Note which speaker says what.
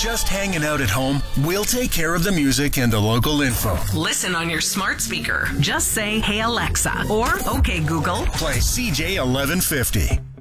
Speaker 1: just hanging out at home, we'll take care of the music and the local info.
Speaker 2: Listen on your smart speaker. Just say, "Hey Alexa," or "Okay Google."
Speaker 1: Play CJ 1150.